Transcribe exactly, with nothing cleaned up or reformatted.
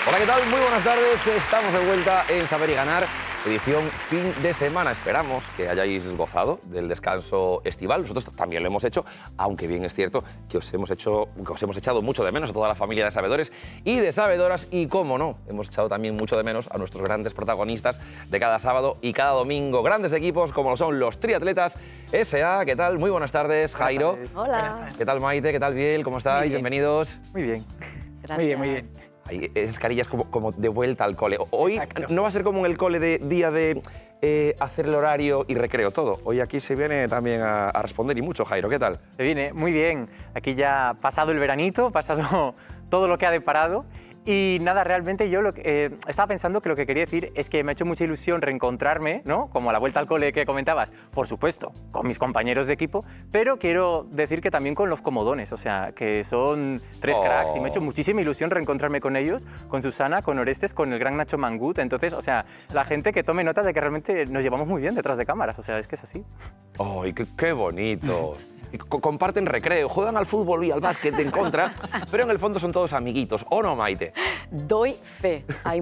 Hola, ¿qué tal? Muy buenas tardes. Estamos de vuelta en Saber y Ganar, edición fin de semana. Esperamos que hayáis gozado del descanso estival. Nosotros también lo hemos hecho, aunque bien es cierto que os hemos, hecho, que os hemos echado mucho de menos a toda la familia de sabedores y de sabedoras. Y, cómo no, hemos echado también mucho de menos a nuestros grandes protagonistas de cada sábado y cada domingo. Grandes equipos como lo son los triatletas S A. ¿Qué tal? Muy buenas tardes, Jairo. Buenas tardes. Hola. ¿Qué tal, Maite? ¿Qué tal, Biel? ¿Cómo estáis? Muy bien. Bienvenidos. Muy bien. Gracias. Muy bien, muy bien. Hay esas carillas como, como de vuelta al cole. Hoy Exacto. no va a ser como en el cole de día de eh, hacer el horario y recreo todo. Hoy aquí se viene también a, a responder y mucho, Jairo. ¿Qué tal? Se viene muy bien. Aquí ya pasado el veranito, pasado todo lo que ha deparado. Y nada, realmente yo lo que, eh, estaba pensando que lo que quería decir es que me ha hecho mucha ilusión reencontrarme, ¿no? Como a la vuelta al cole que comentabas, por supuesto, con mis compañeros de equipo, pero quiero decir que también con los comodones, o sea, que son tres Oh. cracks y me ha hecho muchísima ilusión reencontrarme con ellos, con Susana, con Orestes, con el gran Nacho Mangut. Entonces, o sea, la gente que tome nota de que realmente nos llevamos muy bien detrás de cámaras, o sea, es que es así. ¡Ay, qué, qué bonito! Y co- comparten recreo, juegan al fútbol y al básquet en contra, pero en el fondo son todos amiguitos, ¿o no, Maite? Doy fe. Hay